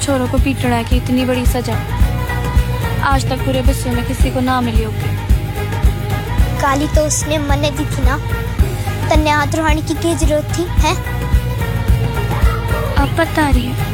छोरों को पीटना की इतनी बड़ी सजा आज तक पूरे बस्तियों में किसी को ना मिली होगी। गाली तो उसने मने दी थी ना, तन्ने हाथ रुहानी की क्या जरूरत थी है? अब बता रही है